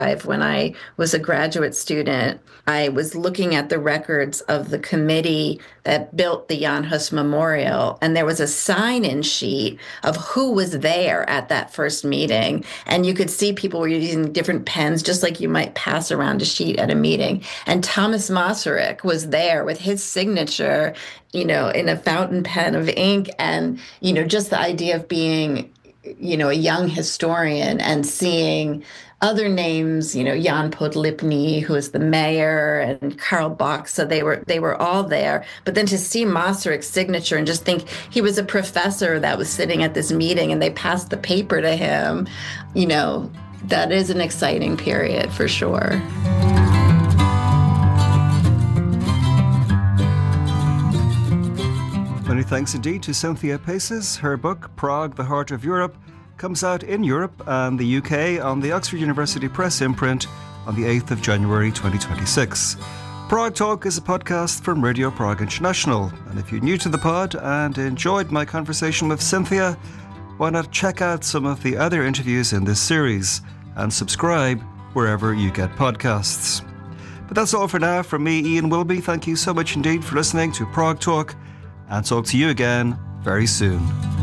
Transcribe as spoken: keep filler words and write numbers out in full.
when I was a graduate student, I was looking at the records of the committee that built the Jan Hus Memorial, and there was a sign-in sheet of who was there at that first meeting. And you could see people were using different pens, just like you might pass around a sheet at a meeting. And Thomas Masaryk was there with his signature, you know, in a fountain pen of ink. And, you know, just the idea of being, you know, a young historian and seeing other names, you know, Jan Podlipny, who is the mayor, and Karl Bach. So they were they were all there. But then to see Masaryk's signature and just think he was a professor that was sitting at this meeting and they passed the paper to him, you know, that is an exciting period for sure. Many thanks indeed to Cynthia Paces. Her book, Prague, the Heart of Europe, comes out in Europe and the U K on the Oxford University Press imprint on the eighth of January twenty twenty-six. Prague Talk is a podcast from Radio Prague International, and if you're new to the pod and enjoyed my conversation with Cynthia, why not check out some of the other interviews in this series and subscribe wherever you get podcasts. But that's all for now from me, Ian Wilby. Thank you so much indeed for listening to Prague Talk, and talk to you again very soon.